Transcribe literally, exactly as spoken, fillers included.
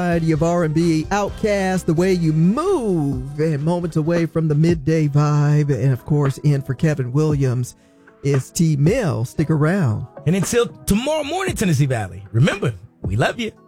Of R and B, Outkast, The Way You Move, and moments away from the midday vibe. And of course, in for Kevin Williams is T Mill. Stick around. And until tomorrow morning, Tennessee Valley, remember, we love you.